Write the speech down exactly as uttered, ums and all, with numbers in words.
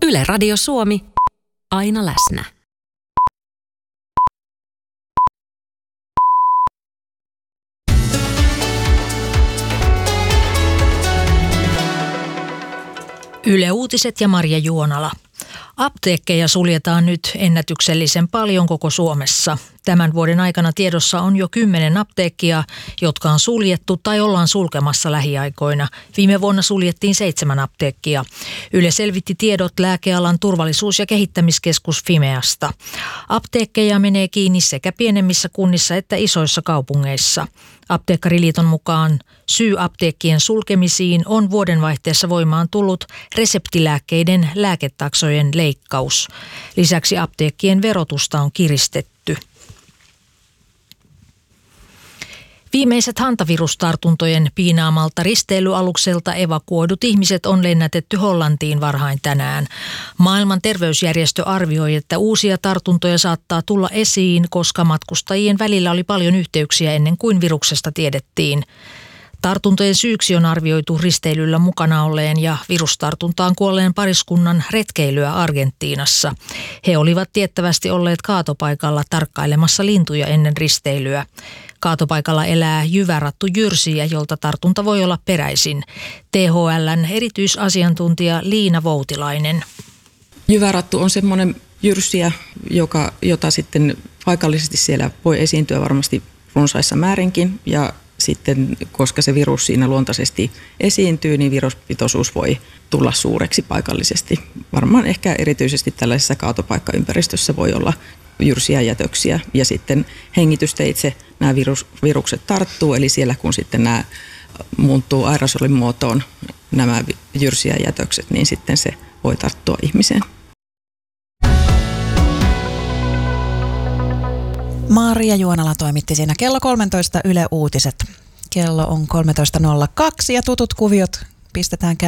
Yle Radio Suomi, aina läsnä. Yle Uutiset ja Marja Juonala. Apteekkeja suljetaan nyt ennätyksellisen paljon koko Suomessa. Tämän vuoden aikana tiedossa on jo kymmenen apteekkia, jotka on suljettu tai ollaan sulkemassa lähiaikoina. Viime vuonna suljettiin seitsemän apteekkia. Yle selvitti tiedot lääkealan turvallisuus- ja kehittämiskeskus Fimeasta. Apteekkeja menee kiinni sekä pienemmissä kunnissa että isoissa kaupungeissa. Apteekkariliiton mukaan syy apteekkien sulkemisiin on vuodenvaihteessa voimaan tullut reseptilääkkeiden lääketaksojen leikkaus. Lisäksi apteekkien verotusta on kiristetty. Viimeiset hantavirustartuntojen piinaamalta risteilyalukselta evakuoidut ihmiset on lennätetty Hollantiin varhain tänään. Maailman terveysjärjestö arvioi, että uusia tartuntoja saattaa tulla esiin, koska matkustajien välillä oli paljon yhteyksiä ennen kuin viruksesta tiedettiin. Tartuntojen syyksi on arvioitu risteilyllä mukana olleen ja virustartuntaan kuolleen pariskunnan retkeilyä Argentiinassa. He olivat tiettävästi olleet kaatopaikalla tarkkailemassa lintuja ennen risteilyä. Kaatopaikalla elää jyvärattu jyrsiä, jolta tartunta voi olla peräisin. T H L:n erityisasiantuntija Liina Voutilainen. Jyvärattu on semmoinen jyrsiä, joka, jota sitten paikallisesti siellä voi esiintyä varmasti runsaissa määrinkin. Ja sitten, koska se virus siinä luontaisesti esiintyy, niin viruspitoisuus voi tulla suureksi paikallisesti. Varmaan ehkä erityisesti tällaisessa kaatopaikkaympäristössä voi olla jyrsiä jätöksiä ja sitten hengitysteitse nämä virus, virukset tarttuu, eli siellä kun sitten nämä muuttuu aerosolin muotoon nämä jyrsiä jätökset, niin sitten se voi tarttua ihmiseen. Marja Juonala toimitti siinä kello kolmetoista Yle Uutiset. Kello on kolmetoista nolla kaksi ja tutut kuviot pistetään